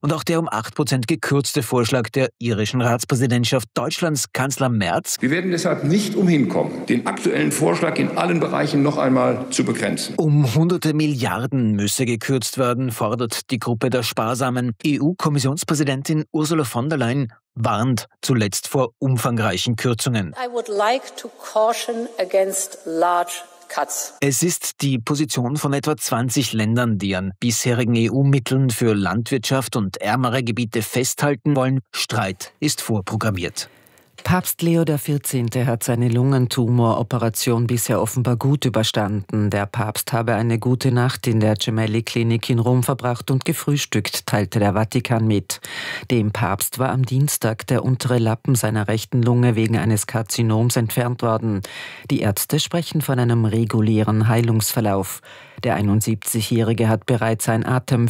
Und auch der um 8% gekürzte Vorschlag der irischen Ratspräsidentschaft Deutschlands Kanzler Merz. Wir werden deshalb nicht umhin kommen, den aktuellen Vorschlag in allen Bereichen noch einmal zu begrenzen. Um hunderte Milliarden müsse gekürzt werden, fordert die Gruppe der Sparsamen. EU-Kommissionspräsidentin Ursula von der Leyen warnt zuletzt vor umfangreichen Kürzungen. I would like to caution against large cuts. Es ist die Position von etwa 20 Ländern, die an bisherigen EU-Mitteln für Landwirtschaft und ärmere Gebiete festhalten wollen. Streit ist vorprogrammiert. Papst Leo XIV. Hat seine Lungentumoroperation bisher offenbar gut überstanden. Der Papst habe eine gute Nacht in der Gemelli-Klinik in Rom verbracht und gefrühstückt, teilte der Vatikan mit. Dem Papst war am Dienstag der untere Lappen seiner rechten Lunge wegen eines Karzinoms entfernt worden. Die Ärzte sprechen von einem regulären Heilungsverlauf. Der 71-Jährige hat bereits eine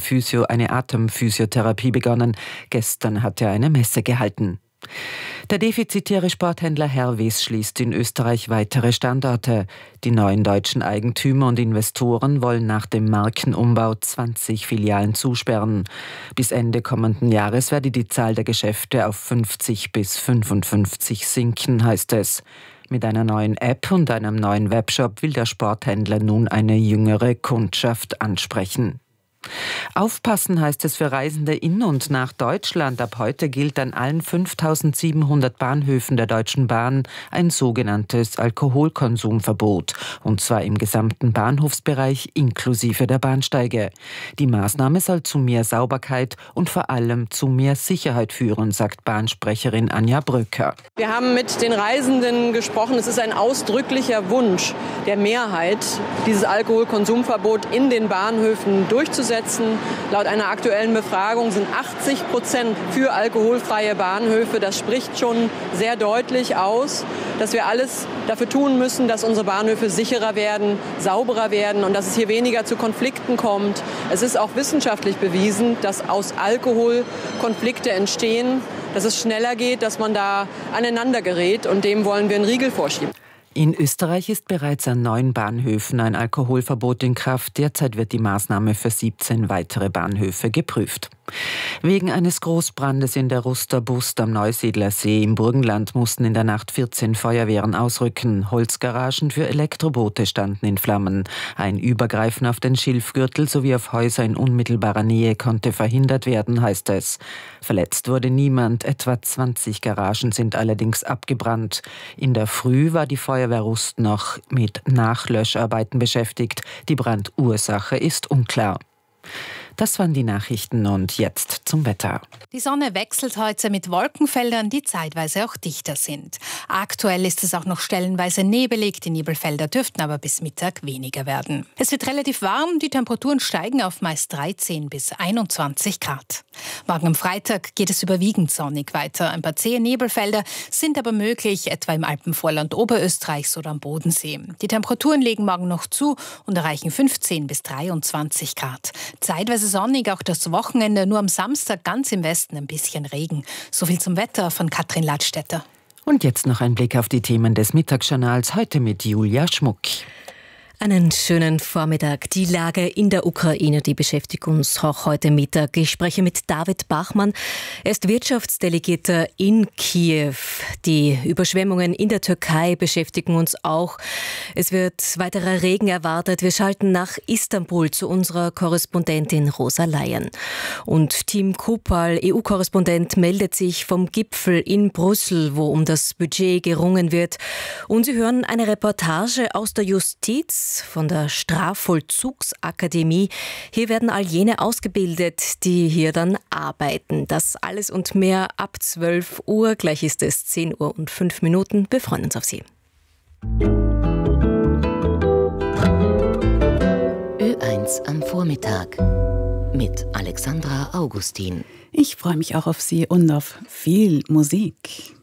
Atemphysiotherapie begonnen. Gestern hat er eine Messe gehalten. Der defizitäre Sporthändler Herwes schließt in Österreich weitere Standorte. Die neuen deutschen Eigentümer und Investoren wollen nach dem Markenumbau 20 Filialen zusperren. Bis Ende kommenden Jahres werde die Zahl der Geschäfte auf 50 bis 55 sinken, heißt es. Mit einer neuen App und einem neuen Webshop will der Sporthändler nun eine jüngere Kundschaft ansprechen. Aufpassen heißt es für Reisende in und nach Deutschland. Ab heute gilt an allen 5700 Bahnhöfen der Deutschen Bahn ein sogenanntes Alkoholkonsumverbot. Und zwar im gesamten Bahnhofsbereich inklusive der Bahnsteige. Die Maßnahme soll zu mehr Sauberkeit und vor allem zu mehr Sicherheit führen, sagt Bahnsprecherin Anja Bröcker. Wir haben mit den Reisenden gesprochen. Es ist ein ausdrücklicher Wunsch der Mehrheit, dieses Alkoholkonsumverbot in den Bahnhöfen durchzusetzen. Laut einer aktuellen Befragung sind 80% für alkoholfreie Bahnhöfe. Das spricht schon sehr deutlich aus, dass wir alles dafür tun müssen, dass unsere Bahnhöfe sicherer werden, sauberer werden und dass es hier weniger zu Konflikten kommt. Es ist auch wissenschaftlich bewiesen, dass aus Alkohol Konflikte entstehen, dass es schneller geht, dass man da aneinander gerät und dem wollen wir einen Riegel vorschieben. In Österreich ist bereits an 9 Bahnhöfen ein Alkoholverbot in Kraft. Derzeit wird die Maßnahme für 17 weitere Bahnhöfe geprüft. Wegen eines Großbrandes in der Ruster Bust am Neusiedler See im Burgenland mussten in der Nacht 14 Feuerwehren ausrücken. Holzgaragen für Elektroboote standen in Flammen. Ein Übergreifen auf den Schilfgürtel sowie auf Häuser in unmittelbarer Nähe konnte verhindert werden, heißt es. Verletzt wurde niemand. Etwa 20 Garagen sind allerdings abgebrannt. In der Früh war die Feuerwehr Rust noch mit Nachlöscharbeiten beschäftigt. Die Brandursache ist unklar. Das waren die Nachrichten und jetzt zum Wetter. Die Sonne wechselt heute mit Wolkenfeldern, die zeitweise auch dichter sind. Aktuell ist es auch noch stellenweise nebelig. Die Nebelfelder dürften aber bis Mittag weniger werden. Es wird relativ warm, die Temperaturen steigen auf meist 13 bis 21 Grad. Morgen am Freitag geht es überwiegend sonnig weiter. Ein paar zähe Nebelfelder sind aber möglich, etwa im Alpenvorland Oberösterreichs oder am Bodensee. Die Temperaturen legen morgen noch zu und erreichen 15 bis 23 Grad. Zeitweise sonnig, auch das Wochenende, nur am Samstag ganz im Westen ein bisschen Regen. So viel zum Wetter von Katrin Ladstätter. Und jetzt noch ein Blick auf die Themen des Mittagsjournals, heute mit Julia Schmuck. Einen schönen Vormittag. Die Lage in der Ukraine, die beschäftigt uns auch heute Mittag. Ich spreche mit David Bachmann. Er ist Wirtschaftsdelegierter in Kiew. Die Überschwemmungen in der Türkei beschäftigen uns auch. Es wird weiterer Regen erwartet. Wir schalten nach Istanbul zu unserer Korrespondentin Rosa Leyen. Und Tim Kupal, EU-Korrespondent, meldet sich vom Gipfel in Brüssel, wo um das Budget gerungen wird. Und Sie hören eine Reportage aus der Justiz von der Strafvollzugsakademie. Hier werden all jene ausgebildet, die hier dann arbeiten. Das alles und mehr ab 12 Uhr. Gleich ist es 10 Uhr und 5 Minuten. Wir freuen uns auf Sie. Ö1 am Vormittag mit Alexandra Augustin. Ich freue mich auch auf Sie und auf viel Musik.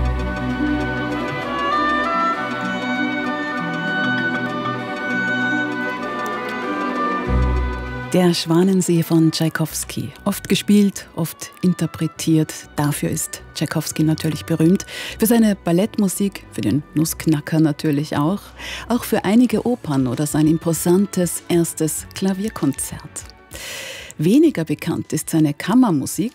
Der Schwanensee von Tschaikowski. Oft gespielt, oft interpretiert. Dafür ist Tschaikowski natürlich berühmt. Für seine Ballettmusik, für den Nussknacker natürlich auch. Auch für einige Opern oder sein imposantes erstes Klavierkonzert. Weniger bekannt ist seine Kammermusik.